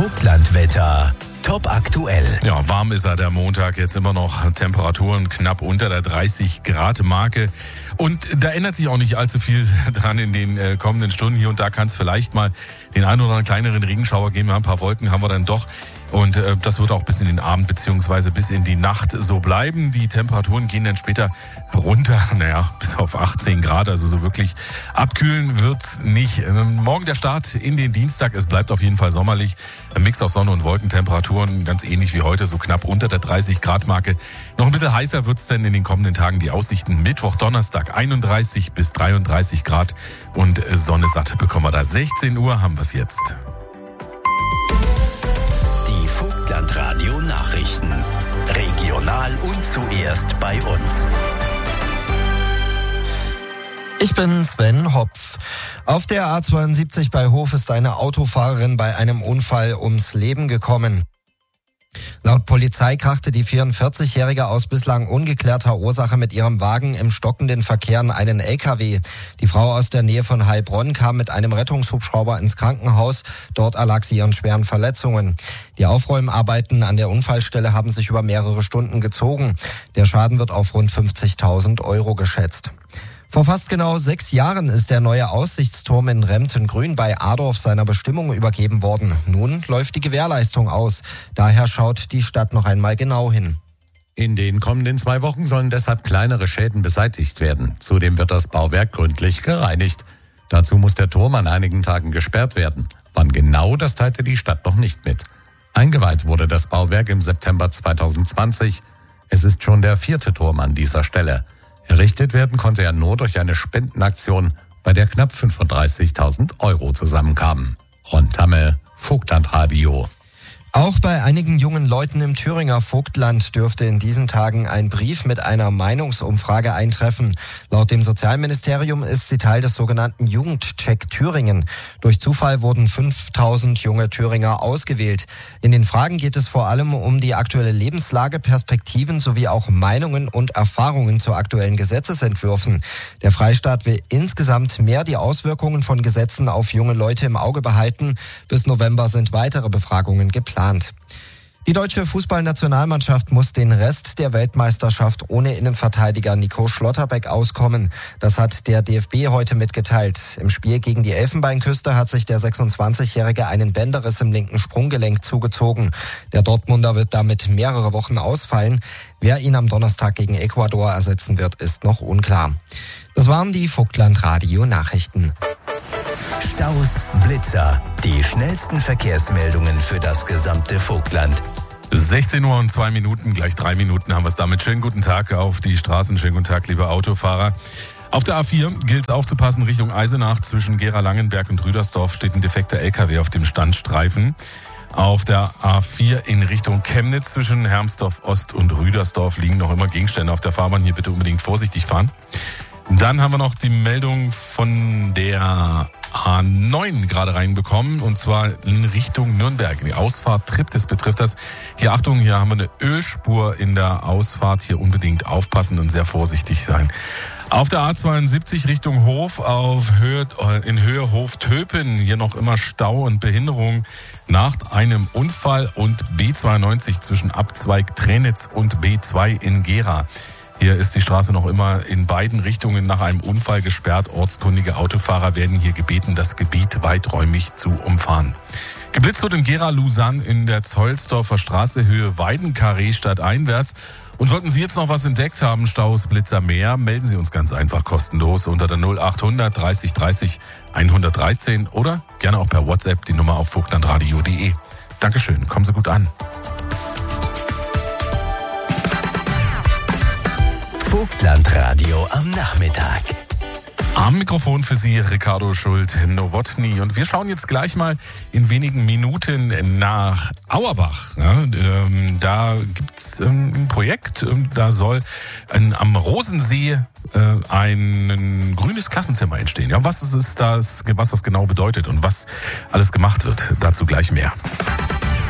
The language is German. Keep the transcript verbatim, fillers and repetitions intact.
Vogtlandwetter. Top aktuell. Ja, warm ist er der Montag. Jetzt immer noch Temperaturen knapp unter der dreißig Grad Marke. Und da ändert sich auch nicht allzu viel dran in den äh, kommenden Stunden. Hier und da kann es vielleicht mal den einen oder anderen kleineren Regenschauer geben. Ja, ein paar Wolken haben wir dann doch. Und äh, das wird auch bis in den Abend bzw. bis in die Nacht so bleiben. Die Temperaturen gehen dann später runter, naja, bis auf achtzehn Grad. Also so wirklich abkühlen wird's nicht. Ähm, morgen der Start in den Dienstag. Es bleibt auf jeden Fall sommerlich. Ein Mix aus Sonne und Wolkentemperaturen, ganz ähnlich wie heute, so knapp unter der dreißig Grad Marke. Noch ein bisschen heißer wird's dann in den kommenden Tagen. Die Aussichten Mittwoch, Donnerstag einunddreißig bis dreiunddreißig Grad und äh, Sonne satt bekommen wir da. sechzehn Uhr haben wir's jetzt. Vogtlandradio Nachrichten. Regional und zuerst bei uns. Ich bin Sven Hopf. Auf der A zweiundsiebzig bei Hof ist eine Autofahrerin bei einem Unfall ums Leben gekommen. Laut Polizei krachte die vierundvierzigjährige aus bislang ungeklärter Ursache mit ihrem Wagen im stockenden Verkehr in einen L K W. Die Frau aus der Nähe von Heilbronn kam mit einem Rettungshubschrauber ins Krankenhaus. Dort erlag sie ihren schweren Verletzungen. Die Aufräumarbeiten an der Unfallstelle haben sich über mehrere Stunden gezogen. Der Schaden wird auf rund fünfzigtausend Euro geschätzt. Vor fast genau sechs Jahren ist der neue Aussichtsturm in Remtengrün bei Adorf seiner Bestimmung übergeben worden. Nun läuft die Gewährleistung aus. Daher schaut die Stadt noch einmal genau hin. In den kommenden zwei Wochen sollen deshalb kleinere Schäden beseitigt werden. Zudem wird das Bauwerk gründlich gereinigt. Dazu muss der Turm an einigen Tagen gesperrt werden. Wann genau, das teilte die Stadt noch nicht mit. Eingeweiht wurde das Bauwerk im September zweitausendzwanzig. Es ist schon der vierte Turm an dieser Stelle. Errichtet werden konnte er nur durch eine Spendenaktion, bei der knapp fünfunddreißigtausend Euro zusammenkamen. Ron Tamme, Vogtlandradio. Auch bei einigen jungen Leuten im Thüringer Vogtland dürfte in diesen Tagen ein Brief mit einer Meinungsumfrage eintreffen. Laut dem Sozialministerium ist sie Teil des sogenannten Jugendcheck Thüringen. Durch Zufall wurden fünftausend junge Thüringer ausgewählt. In den Fragen geht es vor allem um die aktuelle Lebenslage, Perspektiven sowie auch Meinungen und Erfahrungen zu aktuellen Gesetzesentwürfen. Der Freistaat will insgesamt mehr die Auswirkungen von Gesetzen auf junge Leute im Auge behalten. Bis November sind weitere Befragungen geplant. Die deutsche Fußballnationalmannschaft muss den Rest der Weltmeisterschaft ohne Innenverteidiger Nico Schlotterbeck auskommen. Das hat der D F B heute mitgeteilt. Im Spiel gegen die Elfenbeinküste hat sich der sechsundzwanzigjährige einen Bänderriss im linken Sprunggelenk zugezogen. Der Dortmunder wird damit mehrere Wochen ausfallen. Wer ihn am Donnerstag gegen Ecuador ersetzen wird, ist noch unklar. Das waren die Vogtlandradio-Nachrichten. Staus, Blitzer, die schnellsten Verkehrsmeldungen für das gesamte Vogtland. sechzehn Uhr und zwei Minuten, gleich drei Minuten haben wir es damit. Schönen guten Tag auf die Straßen, schönen guten Tag, liebe Autofahrer. Auf der A vier gilt es aufzupassen, Richtung Eisenach zwischen Gera-Langenberg und Rüdersdorf steht ein defekter L K W auf dem Standstreifen. Auf der A vier in Richtung Chemnitz zwischen Hermsdorf Ost und Rüdersdorf liegen noch immer Gegenstände auf der Fahrbahn. Hier bitte unbedingt vorsichtig fahren. Dann haben wir noch die Meldung von der A neun gerade reinbekommen, und zwar in Richtung Nürnberg. Die Ausfahrt Triptis betrifft das. Hier Achtung, hier haben wir eine Ölspur in der Ausfahrt. Hier unbedingt aufpassen und sehr vorsichtig sein. Auf der A zweiundsiebzig Richtung Hof auf Höhe, in Höhe Hof-Töpen hier noch immer Stau und Behinderung nach einem Unfall, und B zweiundneunzig zwischen Abzweig Trenitz und B zwei in Gera. Hier ist die Straße noch immer in beiden Richtungen nach einem Unfall gesperrt. Ortskundige Autofahrer werden hier gebeten, das Gebiet weiträumig zu umfahren. Geblitzt wird in Gera-Lusanne in der Zollsdorfer Straße Höhe Weidenkarree stadteinwärts. Und sollten Sie jetzt noch was entdeckt haben, Staus, Blitzer, mehr, melden Sie uns ganz einfach kostenlos unter der null achthundert dreißig dreißig hundertdreizehn oder gerne auch per WhatsApp die Nummer auf vogtlandradio punkt de. Dankeschön, kommen Sie gut an. Vogtlandradio am Nachmittag. Am Mikrofon für Sie Ricardo Schult-Nowotny, und wir schauen jetzt gleich mal in wenigen Minuten nach Auerbach. Ja, ähm, da gibt's ähm, ein Projekt, ähm, da soll ein, am Rosensee äh, ein grünes Klassenzimmer entstehen. Ja, was ist das, was das genau bedeutet und was alles gemacht wird, dazu gleich mehr.